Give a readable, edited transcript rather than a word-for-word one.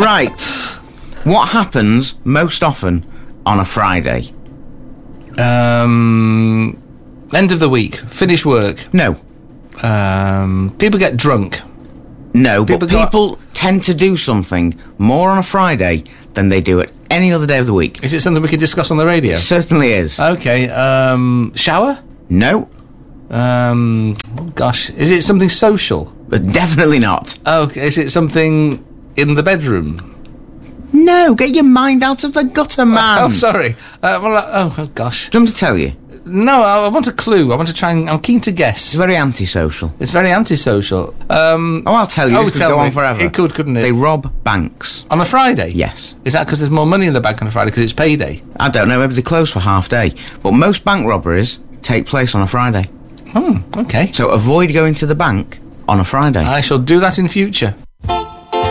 Right. What happens most often on a Friday? End of the week. Finish work. No. People get drunk. No, but people tend to do something more on a Friday than they do at any other day of the week. Is it something we can discuss on the radio? It certainly is. Okay. Shower? No. Oh gosh. Is it something social? But definitely not. Okay. Is it something in the bedroom? No, get your mind out of the gutter, man. Oh, sorry. Oh, gosh. Do you want me to tell you? No, I want a clue. I want to try and... I'm keen to guess. It's very antisocial. It's very antisocial. I'll tell you. This could go on forever. It could, couldn't it? They rob banks. On a Friday? Yes. Is that because there's more money in the bank on a Friday because it's payday? I don't know. Maybe they close for half day. But most bank robberies take place on a Friday. Okay. So avoid going to the bank on a Friday. I shall do that in future.